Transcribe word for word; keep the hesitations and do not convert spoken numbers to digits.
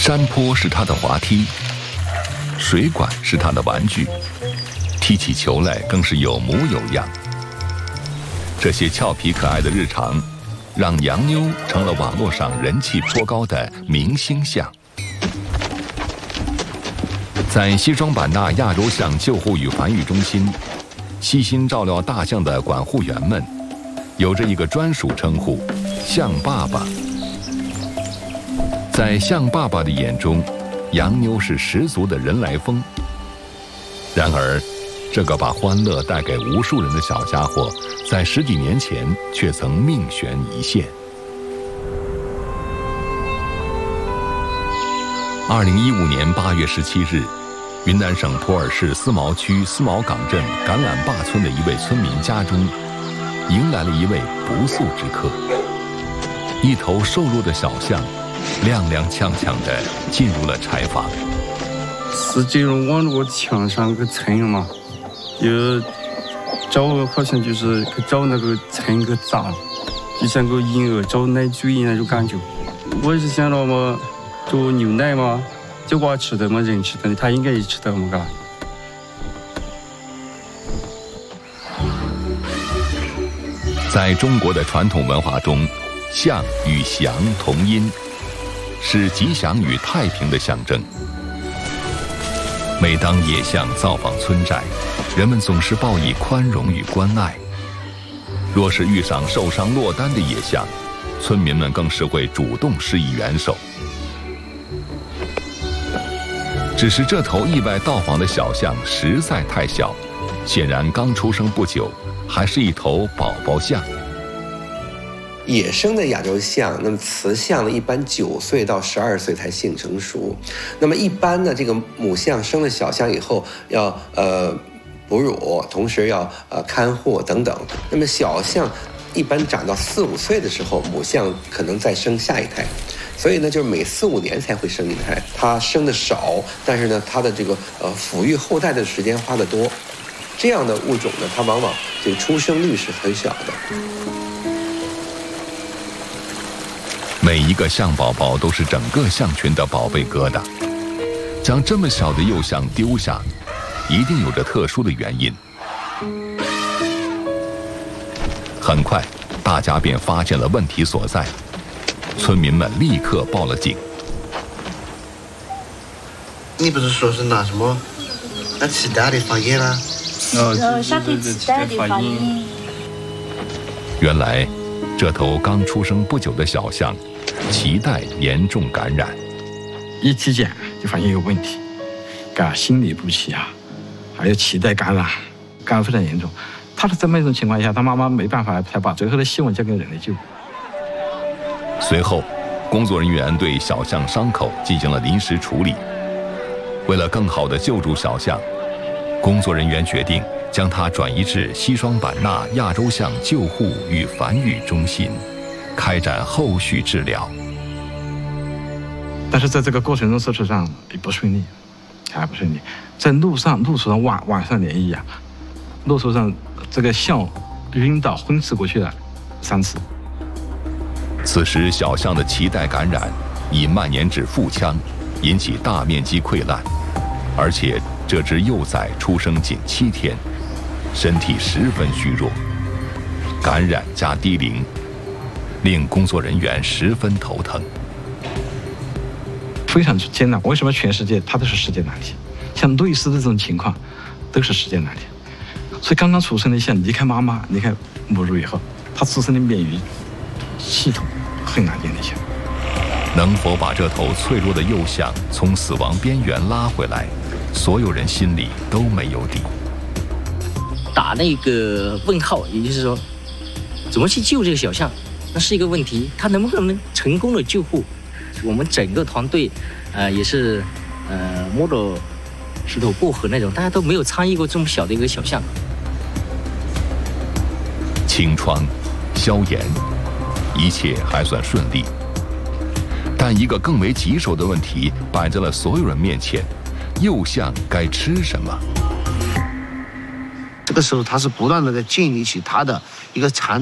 山坡是他的滑梯，水管是他的玩具，踢起球来更是有模有样。这些俏皮可爱的日常，让洋妞成了网络上人气颇高的明星象。在西双版纳亚洲象救护与繁育中心，悉心照料大象的管护员们，有着一个专属称呼——象爸爸。在象爸爸的眼中，洋妞是十足的人来疯。然而，这个把欢乐带给无数人的小家伙，在十几年前却曾命悬一线。二零一五年八月十七日，云南省普洱市思茅区思茅岗镇橄榄坝村的一位村民家中，迎来了一位不速之客。一头瘦弱的小象，踉踉跄跄地进入了柴房。 是这种往那个墙上去蹭嘛，就找好像就是去找那个蹭个砸，就像个婴儿找奶嘴一样那种感觉。我是想到嘛，做牛奶嘛，这娃吃的嘛，人吃的，他应该也吃的嘛，嘎。 在中国的传统文化中，象与祥同音，是吉祥与太平的象征。每当野象造访村寨，人们总是报以宽容与关爱。若是遇上受伤落单的野象，村民们更是会主动施以援手。只是这头意外到访的小象实在太小，显然刚出生不久，还是一头宝宝象。 野生的亚洲象，那么雌象呢，一般九岁到十二岁才性成熟。那么一般呢，这个母象生了小象以后，要呃哺乳，同时要呃看护等等。那么小象一般长到四五岁的时候，母象可能再生下一胎。所以呢，就是每四五年才会生一胎。它生的少，但是呢，它的这个呃抚育后代的时间花得多。这样的物种呢，它往往这个出生率是很小的。 每一个象宝宝都是整个象群的宝贝疙瘩，将这么小的幼象丢下，一定有着特殊的原因。很快，大家便发现了问题所在，村民们立刻报了警。 你不是说是拿什么那脐带的发炎啊？ 哦， 下腿脐带的发炎。 原来，这头刚出生不久的小象，脐带严重感染。 一体检就发现有问题，嘎心律不齐啊，还有脐带感染，感染非常严重。他是这么一种情况下，他妈妈没办法，才把最后的希望交给人类救。 随后，工作人员对小象伤口进行了临时处理。为了更好地救助小象，工作人员决定将它转移至西双版纳亚洲象救护与繁育中心，开展后续治疗。 但是在这个过程中，手术上也不顺利，还不顺利。在路上，路途上晚晚上连夜啊，路途上这个象晕倒昏死过去了三次。 此时，小象的脐带感染已蔓延至腹腔，引起大面积溃烂，而且这只幼崽出生仅七天，身体十分虚弱，感染加低龄，令工作人员十分头疼， 非常艰难。为什么全世界它都是世界难题？像类似的这种情况，都是世界难题。所以刚刚出生的象离开妈妈、离开母乳以后，它自身的免疫系统很难建立起来。 能否把这头脆弱的幼象从死亡边缘拉回来，所有人心里都没有底。 打那个问号，也就是说，怎么去救这个小象，那是一个问题。他能不能成功的救护？我们整个团队，呃，也是，呃，摸着石头过河那种，大家都没有参与过这么小的一个小象。 清创、消炎，一切还算顺利。但一个更为棘手的问题摆在了所有人面前：幼象该吃什么？ 这个时候，它是不断的在建立起它的一个产